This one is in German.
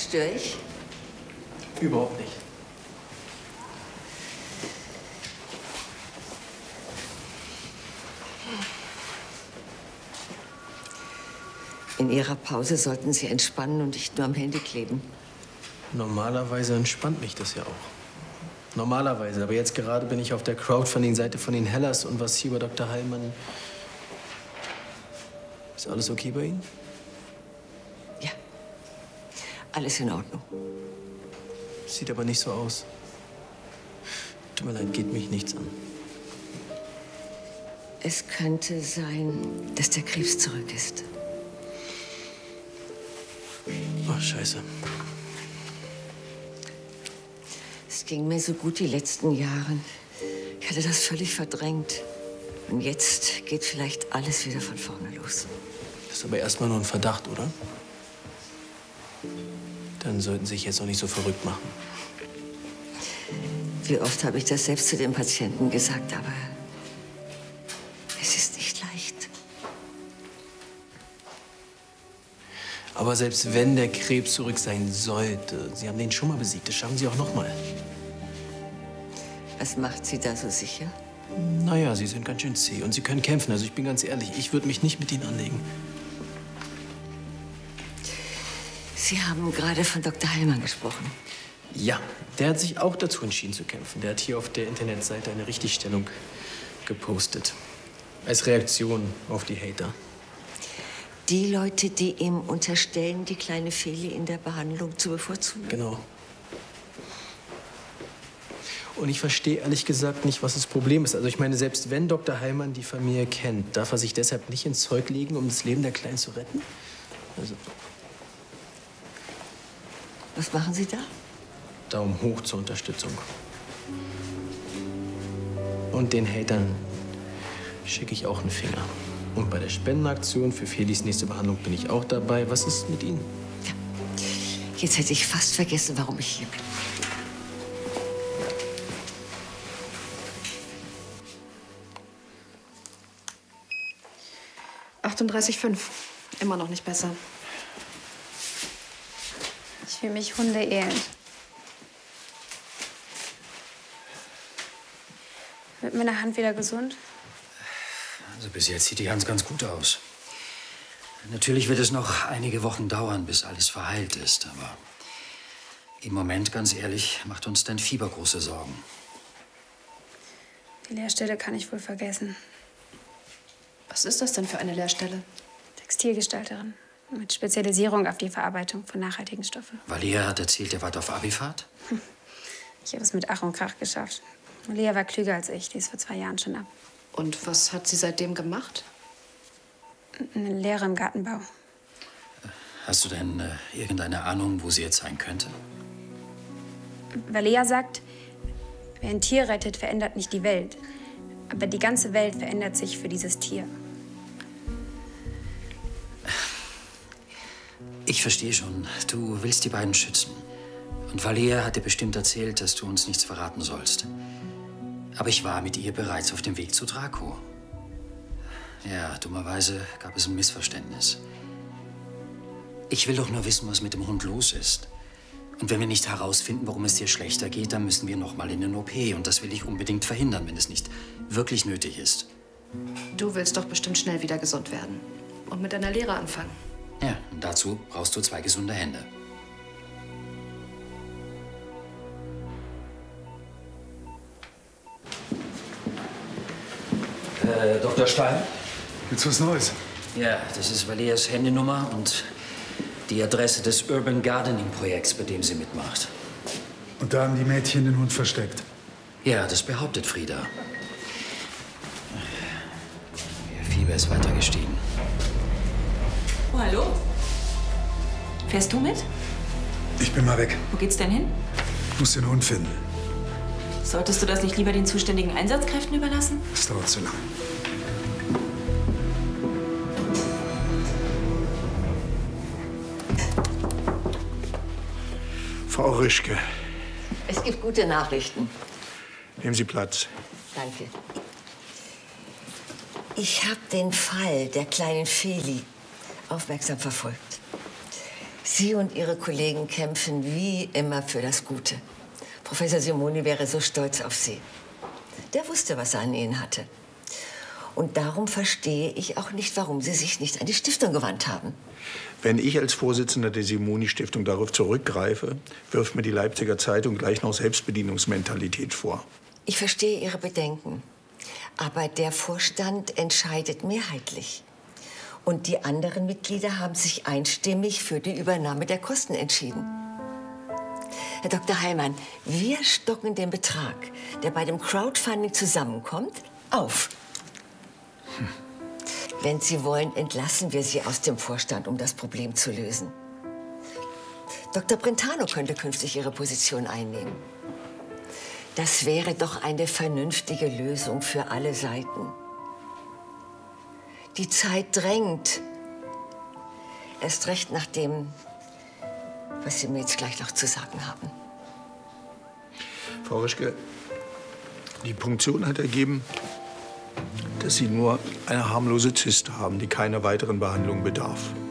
Störe ich? Überhaupt nicht. In Ihrer Pause sollten Sie entspannen und nicht nur am Handy kleben. Normalerweise entspannt mich das ja auch. Normalerweise. Aber jetzt gerade bin ich auf der Crowdfunding-Seite von den Hellas und was hier über Dr. Heilmann... Ist alles okay bei Ihnen? Ja, alles in Ordnung. Sieht aber nicht so aus. Tut mir leid, geht mich nichts an. Es könnte sein, dass der Krebs zurück ist. Oh, Scheiße. Es ging mir so gut die letzten Jahre. Ich hatte das völlig verdrängt. Und jetzt geht vielleicht alles wieder von vorne los. Das ist aber erstmal nur ein Verdacht, oder? Dann sollten Sie sich jetzt auch nicht so verrückt machen. Wie oft habe ich das selbst zu den Patienten gesagt, aber es ist nicht leicht. Aber selbst wenn der Krebs zurück sein sollte, Sie haben den schon mal besiegt, das schaffen Sie auch noch mal. Was macht Sie da so sicher? Naja, Sie sind ganz schön zäh und Sie können kämpfen. Also ich bin ganz ehrlich, ich würde mich nicht mit Ihnen anlegen. Sie haben gerade von Dr. Heilmann gesprochen. Ja, der hat sich auch dazu entschieden zu kämpfen. Der hat hier auf der Internetseite eine Richtigstellung gepostet. Als Reaktion auf die Hater. Die Leute, die ihm unterstellen, die kleine Feli in der Behandlung zu bevorzugen. Genau. Und ich verstehe ehrlich gesagt nicht, was das Problem ist. Also ich meine, selbst wenn Dr. Heilmann die Familie kennt, darf er sich deshalb nicht ins Zeug legen, um das Leben der Kleinen zu retten? Also... Was machen Sie da? Daumen hoch zur Unterstützung. Und den Hatern schicke ich auch einen Finger. Und bei der Spendenaktion für Felis nächste Behandlung bin ich auch dabei. Was ist mit Ihnen? Ja. Jetzt hätte ich fast vergessen, warum ich hier bin. ...38,5. Immer noch nicht besser. Ich fühle mich hundeelend. Wird meine Hand wieder gesund? Also bis jetzt sieht die Hand ganz gut aus. Natürlich wird es noch einige Wochen dauern, bis alles verheilt ist. Aber im Moment, ganz ehrlich, macht uns dein Fieber große Sorgen. Die Lehrstelle kann ich wohl vergessen. Was ist das denn für eine Lehrstelle? Textilgestalterin. Mit Spezialisierung auf die Verarbeitung von nachhaltigen Stoffen. Valia hat erzählt, ihr wart auf Abifahrt? Ich habe es mit Ach und Krach geschafft. Lea war klüger als ich. Die ist vor 2 Jahren schon ab. Und was hat sie seitdem gemacht? Eine Lehre im Gartenbau. Hast du denn irgendeine Ahnung, wo sie jetzt sein könnte? Valia sagt, wer ein Tier rettet, verändert nicht die Welt. Aber die ganze Welt verändert sich für dieses Tier. Ich verstehe schon. Du willst die beiden schützen. Und Valia hat dir bestimmt erzählt, dass du uns nichts verraten sollst. Aber ich war mit ihr bereits auf dem Weg zu Draco. Ja, dummerweise gab es ein Missverständnis. Ich will doch nur wissen, was mit dem Hund los ist. Und wenn wir nicht herausfinden, warum es dir schlechter geht, dann müssen wir noch mal in den OP. Und das will ich unbedingt verhindern, wenn es nicht wirklich nötig ist. Du willst doch bestimmt schnell wieder gesund werden. Und mit deiner Lehre anfangen. Ja, und dazu brauchst du 2 gesunde Hände. Dr. Stein? Gibt's was Neues? Ja, das ist Valias Handynummer und die Adresse des Urban Gardening Projekts, bei dem sie mitmacht. Und da haben die Mädchen den Hund versteckt? Ja, das behauptet Frieda. Ihr Fieber ist weiter gestiegen. Oh, hallo? Fährst du mit? Ich bin mal weg. Wo geht's denn hin? Ich muss den Hund finden. Solltest du das nicht lieber den zuständigen Einsatzkräften überlassen? Das dauert zu lang. Frau Rischke, Es gibt gute Nachrichten. nehmen Sie Platz. Danke. Ich habe den Fall der kleinen Feli aufmerksam verfolgt. Sie und Ihre Kollegen kämpfen wie immer für das Gute. Professor Simoni wäre so stolz auf Sie. Der wusste, was er an Ihnen hatte. Und darum verstehe ich auch nicht, warum Sie sich nicht an die Stiftung gewandt haben. Wenn ich als Vorsitzender der Simoni-Stiftung darauf zurückgreife, wirft mir die Leipziger Zeitung gleich noch Selbstbedienungsmentalität vor. Ich verstehe Ihre Bedenken. Aber der Vorstand entscheidet mehrheitlich. Und die anderen Mitglieder haben sich einstimmig für die Übernahme der Kosten entschieden. Herr Dr. Heilmann, wir stocken den Betrag, der bei dem Crowdfunding zusammenkommt, auf. Wenn Sie wollen, entlassen wir Sie aus dem Vorstand, um das Problem zu lösen. Dr. Brentano könnte künftig Ihre Position einnehmen. Das wäre doch eine vernünftige Lösung für alle Seiten. Die Zeit drängt. Erst recht nach dem, was Sie mir jetzt gleich noch zu sagen haben. Frau Rischke, die Punktion hat ergeben, dass Sie nur eine harmlose Zyste haben, die keiner weiteren Behandlung bedarf.